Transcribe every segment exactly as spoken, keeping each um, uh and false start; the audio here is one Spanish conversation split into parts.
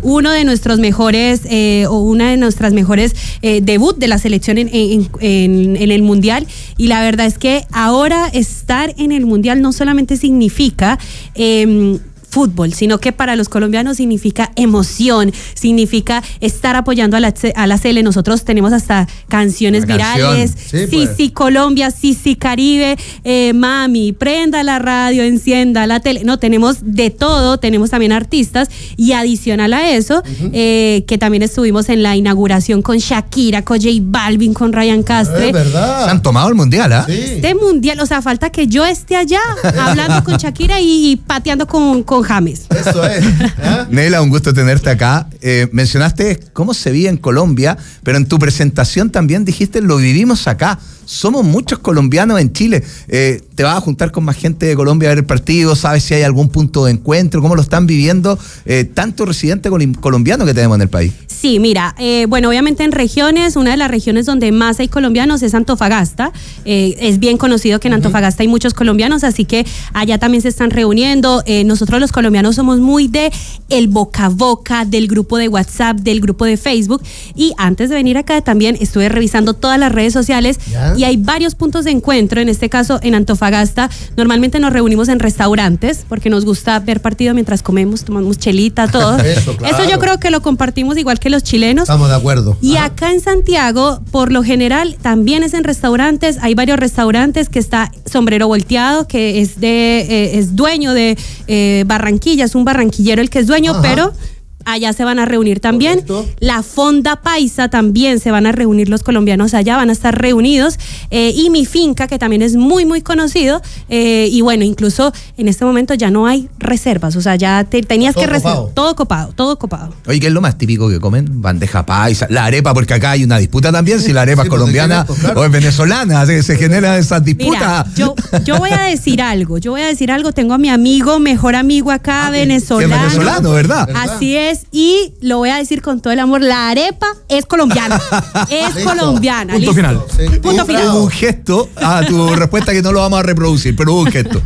uno de nuestros mejores eh, o una de nuestras mejores eh, debut de la selección en, en, en, en el Mundial, y la verdad es que ahora estar en el Mundial no solamente significa eh, fútbol, sino que para los colombianos significa emoción, significa estar apoyando a la, a la Cele. Nosotros tenemos hasta canciones Una virales, canción. sí, pues. sí, sí Colombia, sí, sí Caribe, eh, mami, prenda la radio, encienda la tele, no, tenemos de todo, tenemos también artistas, y adicional a eso, uh-huh. eh, que también estuvimos en la inauguración con Shakira, con J Balvin, con Ryan Castre. Es verdad. Se han tomado el Mundial, ¿ah? ¿eh? Sí. Este Mundial, o sea, falta que yo esté allá hablando con Shakira y, y pateando con, con James. Eso es. ¿eh? Nela, un gusto tenerte acá. Eh, mencionaste cómo se vive en Colombia, pero en tu presentación también dijiste lo vivimos acá. Somos muchos colombianos en Chile. Eh, ¿Te vas a juntar con más gente de Colombia a ver el partido? ¿Sabes si hay algún punto de encuentro? ¿Cómo lo están viviendo eh, tanto residentes colombianos que tenemos en el país? Sí, mira, eh, bueno, obviamente en regiones, una de las regiones donde más hay colombianos es Antofagasta. Eh, es bien conocido que en Antofagasta hay muchos colombinos, así que allá también se están reuniendo. Eh, nosotros los colombianos somos muy de el boca a boca, del grupo de WhatsApp, del grupo de Facebook. Y antes de venir acá también estuve revisando todas las redes sociales. ¿Ya? Y hay varios puntos de encuentro. En este caso, en Antofagasta, normalmente nos reunimos en restaurantes porque nos gusta ver partido mientras comemos, tomamos chelita, todo. Eso, claro. Eso yo creo que lo compartimos igual que los chilenos. Estamos de acuerdo. Y Ajá. acá en Santiago, por lo general, también es en restaurantes. Hay varios restaurantes que está Sombrero Volteado, que es de eh, es dueño de eh, Barranquilla, es un barranquillero el que es dueño, Ajá. pero allá se van a reunir también. Correcto. La Fonda Paisa también se van a reunir los colombianos allá, van a estar reunidos. Eh, y Mi Finca, que también es muy, muy conocido. Eh, y bueno, incluso en este momento ya no hay reservas. O sea, ya te, tenías todo que reservar. Todo copado, todo copado. Oye, ¿qué es lo más típico que comen? Bandeja paisa, la arepa, porque acá hay una disputa también, si la arepa sí, es colombiana pues, claro. o es venezolana. Se, se generan esas disputas. Mira, yo, yo voy a decir algo, yo voy a decir algo. Tengo a mi amigo, mejor amigo acá, ah, venezolano. Es venezolano, ¿verdad? Así es. Y lo voy a decir con todo el amor, la arepa es colombiana, es Listo. colombiana. Punto ¿listo? final. Sí. Punto un, final. Hubo un gesto a tu respuesta que no lo vamos a reproducir, pero hubo un gesto.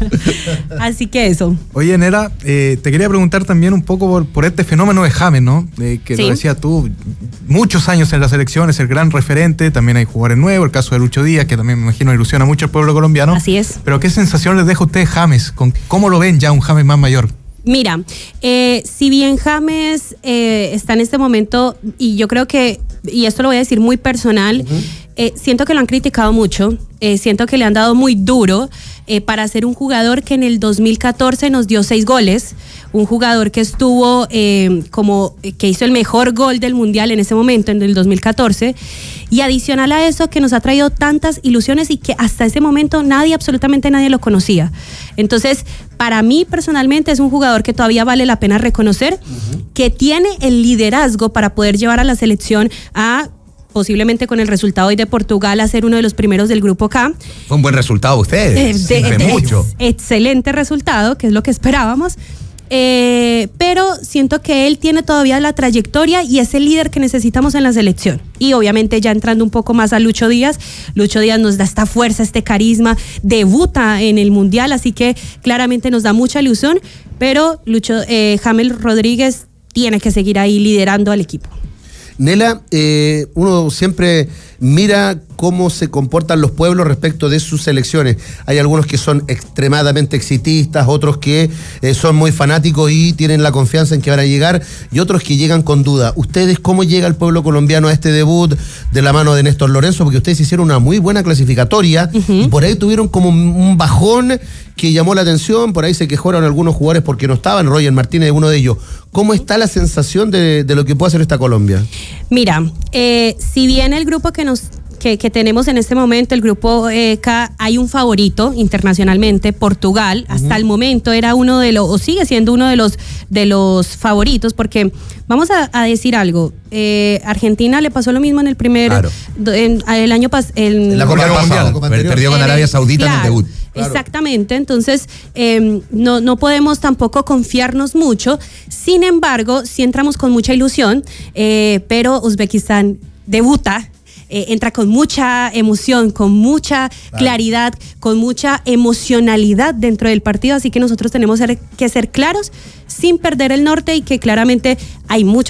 Así que eso. Oye, Nela, eh, te quería preguntar también un poco por, por este fenómeno de James, ¿no? Eh, que sí. lo decías tú, muchos años en la selección, es el gran referente, también hay jugadores nuevos, el caso de Lucho Díaz, que también me imagino ilusiona mucho al pueblo colombiano. Así es. Pero ¿qué sensación les deja a ustedes James? Con, ¿Cómo lo ven ya un James más mayor? Mira, eh, si bien James eh, está en este momento, y yo creo que, y esto lo voy a decir muy personal, uh-huh. eh, siento que lo han criticado mucho, eh, siento que le han dado muy duro eh, para ser un jugador que en el dos mil catorce nos dio seis goles, un jugador que estuvo eh, como, que hizo el mejor gol del Mundial en ese momento, en el dos mil catorce, y adicional a eso que nos ha traído tantas ilusiones y que hasta ese momento nadie, absolutamente nadie lo conocía. Entonces, para mí personalmente es un jugador que todavía vale la pena reconocer, uh-huh. que tiene el liderazgo para poder llevar a la selección a, posiblemente con el resultado hoy de Portugal, a ser uno de los primeros del grupo K. Fue un buen resultado ustedes, eh, de, de, mucho. Ex, excelente resultado, que es lo que esperábamos. Eh, pero siento que él tiene todavía la trayectoria y es el líder que necesitamos en la selección. Y obviamente ya entrando un poco más a Lucho Díaz, Lucho Díaz nos da esta fuerza, este carisma, debuta en el Mundial, así que claramente nos da mucha ilusión, pero Lucho, eh, James Rodríguez tiene que seguir ahí liderando al equipo. Nela, eh, uno siempre mira cómo se comportan los pueblos respecto de sus selecciones. Hay algunos que son extremadamente exitistas, otros que eh, son muy fanáticos y tienen la confianza en que van a llegar, y otros que llegan con duda. ¿Ustedes cómo llega el pueblo colombiano a este debut de la mano de Néstor Lorenzo? Porque ustedes hicieron una muy buena clasificatoria, uh-huh. y por ahí tuvieron como un bajón que llamó la atención, por ahí se quejaron algunos jugadores porque no estaban, Roger Martínez es uno de ellos. ¿Cómo está la sensación de, de lo que puede hacer esta Colombia? Mira, eh, si bien el grupo que nos Que, que tenemos en este momento, el grupo eh, K, hay un favorito internacionalmente, Portugal, uh-huh. hasta el momento era uno de los, o sigue siendo uno de los de los favoritos, porque vamos a, a decir algo, eh, Argentina le pasó lo mismo en el primer, claro. en, el año pasado, en la Copa Mundial, perdió con Arabia Saudita, claro, en el debut. Claro. Exactamente, entonces eh, no, no podemos tampoco confiarnos mucho, sin embargo, sí entramos con mucha ilusión, eh, pero Uzbekistán debuta. Eh, entra con mucha emoción, con mucha claro. claridad, con mucha emocionalidad dentro del partido, así que nosotros tenemos que ser claros sin perder el norte y que claramente hay mucha